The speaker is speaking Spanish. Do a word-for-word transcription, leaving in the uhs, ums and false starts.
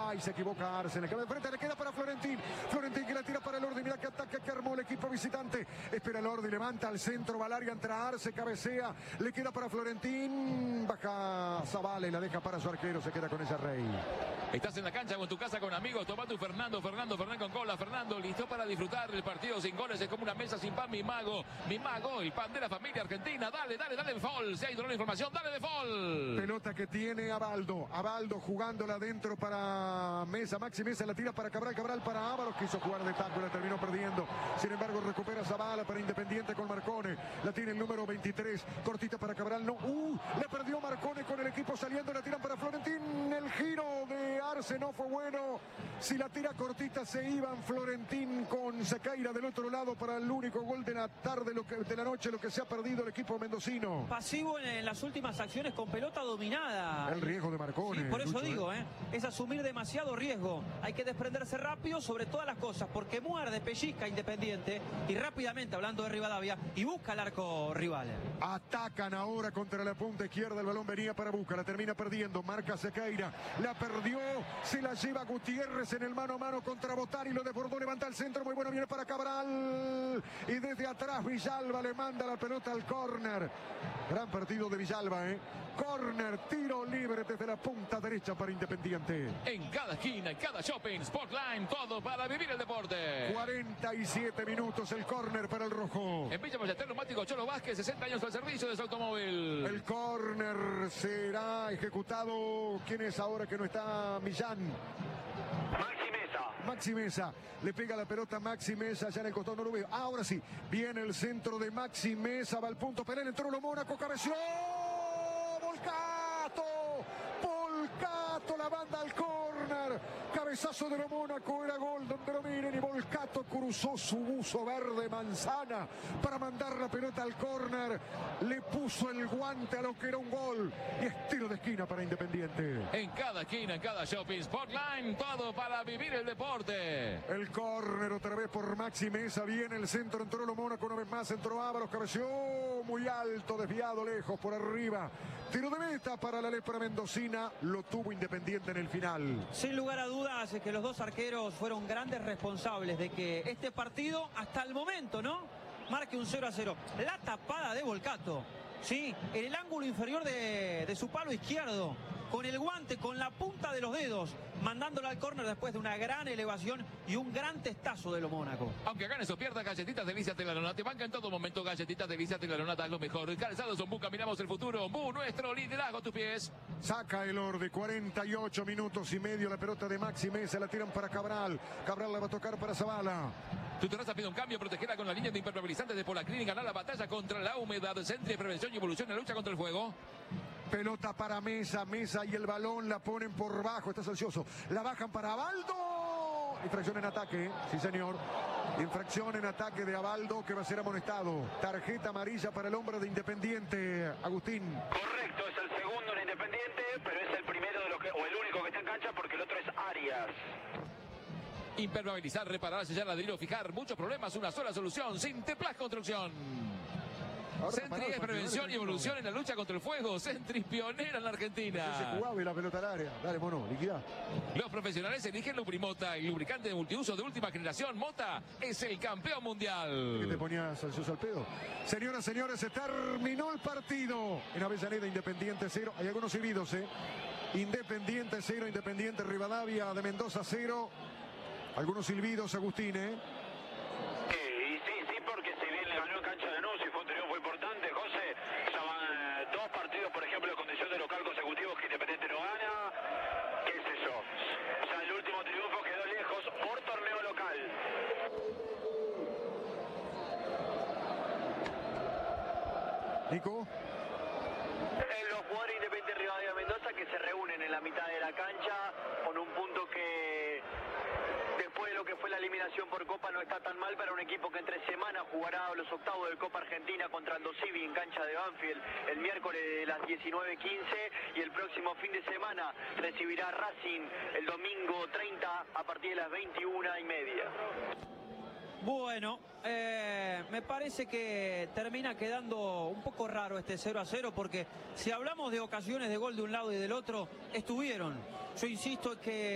Ay, se equivoca Arce. Le queda de frente, le queda para Florentín. Florentín que la tira para Elordi. Mira que ataque que armó el equipo visitante. Espera Elordi, levanta al centro. Valaria entra Arce, cabecea. Le queda para Florentín. Baja Zavala y la deja para su arquero. Se queda con esa Rey. Estás en la cancha o en tu casa con amigos tomando un Fernando, Fernando, Fernando con cola. Fernando, listo para disfrutar el partido sin goles. Es como una mesa sin pan, mi mago. Mi mago, el pan de la familia argentina. Dale, dale, dale de fall. Si hay dolor de información, dale de fall. Pelota que tiene Abaldo. Abaldo jugándola adentro para Mesa. Maxi Mesa la tira para Cabral. Cabral para Ábalos. Quiso jugar de taco, la terminó perdiendo. Sin embargo, recupera Zavala para Independiente con Marcone. La tiene el número veintitrés. Cortita para Cabral. No. Uh, le perdió Marcone con el equipo saliendo. La tiran para Florentín. El giro de Arce no fue bueno. Si la tira cortita se iban. Florentín con Sequeira del otro lado para el único gol de la tarde, lo que, de la noche, lo que se ha perdido el equipo mendocino. Pasivo en, en las últimas acciones con pelota dominada. El riesgo de Marcone. Sí, por eso Lucho, digo, ¿eh? ¿eh? es asumir demasiado riesgo. Hay que desprenderse rápido sobre todas las cosas, porque muerde, pellizca Independiente y rápidamente, hablando de Rivadavia, y busca el arco rival. Atacan ahora contra la punta izquierda. El balón venía para Busca, la termina perdiendo. Marca Sequeira, la perdió, se la lleva Gutiérrez en el mano a mano contra Botari. Lo desbordó, levanta el centro, muy bueno, viene para Cabral. Y desde atrás Villalba le manda la pelota al córner. Gran partido de Villalba, ¿eh? Córner, tiro libre desde la punta derecha para Independiente. En cada esquina, en cada shopping, Sportline, todo para vivir el deporte. cuarenta y siete minutos el córner para el rojo. En Villa Ballester, neumático Cholo Vázquez, sesenta años al servicio de su automóvil. El córner será ejecutado. ¿Quién es ahora que no está? Millán. Maxi Mesa. Maxi Mesa, le pega la pelota Maxi Mesa, ya en el costado no lo veo. Ahora sí, viene el centro de Maxi Mesa, va al punto penal, entró lo Mónaco, cabeció. Volcato, Volcato, la banda al córner. Cabezazo de lo Mónaco, era gol donde lo miren y Volcato cruzó su buzo verde manzana para mandar la pelota al córner. Le puso el guante a lo que era un gol y es tiro de esquina para Independiente. En cada esquina, en cada shopping, Sportline, todo para vivir el deporte. El córner otra vez por Maxi Mesa, viene el centro, entró lo Mónaco una vez más, entró Ábalos, cabeció muy alto, desviado, lejos, por arriba. Tiro de meta para la lepra mendocina, lo tuvo Independiente en el final. Sin lugar a dudas es que los dos arqueros fueron grandes responsables de que este partido, hasta el momento, ¿no?, marque un cero a cero. La tapada de Volcato, sí, en el ángulo inferior de, de su palo izquierdo, con el guante, con la punta de los dedos, mandándolo al córner después de una gran elevación y un gran testazo de lo Mónaco. Aunque ganes o pierdas, Galletitas Delicias Telalona te banca en todo momento. Galletitas Delicias Telalona da lo mejor. Calzados Ombu, caminamos el futuro. Ombu, nuestro liderazgo a tus pies. Saca el orde, cuarenta y ocho minutos y medio, la pelota de Maxi Mesa, la tiran para Cabral. Cabral la va a tocar para Zavala. Tu terraza pide un cambio, protegida con la línea de impermeabilizantes de Polaclin y ganar la batalla contra la humedad. Centro de prevención y evolución en la lucha contra el fuego. Pelota para Mesa, Mesa y el balón la ponen por bajo, está ansioso. La bajan para Abaldo. Infracción en ataque, sí señor. Infracción en ataque de Abaldo que va a ser amonestado. Tarjeta amarilla para el hombre de Independiente, Agustín. Correcto, es el segundo en Independiente, pero es el primero de los que, o el único que está en cancha porque el otro es Arias. Impermeabilizar, reparar, sellar, ladrillo, fijar. Muchos problemas, una sola solución. Sinteplas Construcción. Sentry es prevención y evolución en la lucha contra el fuego. Sentry pionera en la Argentina. Se jugaba y la pelota al área. Dale, mono, liquida. Los profesionales eligen Lubrimota, el lubricante de multiuso de última generación. Mota es el campeón mundial. ¿Qué te ponías ansioso al pedo? Señoras, señores, se terminó el partido. En Avellaneda, Independiente cero. Hay algunos silbidos, ¿eh? Independiente cero, Independiente Rivadavia de Mendoza cero. Algunos silbidos, Agustín, ¿eh? Eh, sí, sí, porque si bien le ganó en cancha de Lanús y fue un triunfo importante, José, ya van eh, dos partidos, por ejemplo, de condición de local consecutivos que Independiente no gana, qué sé yo. Ya el último triunfo quedó lejos por torneo local. Nico. Los jugadores Independiente Rivadavia Mendoza que se reúnen en la mitad de la cancha con un punto que después de lo que fue la eliminación por Copa no está tan mal para un equipo que entre semana jugará los octavos de Copa Argentina contra Aldo Civi en cancha de Banfield el miércoles de las diecinueve quince y el próximo fin de semana recibirá Racing el domingo treinta a partir de las veintiuna y media. Bueno, eh, me parece que termina quedando un poco raro este cero a cero porque si hablamos de ocasiones de gol de un lado y del otro, estuvieron. Yo insisto que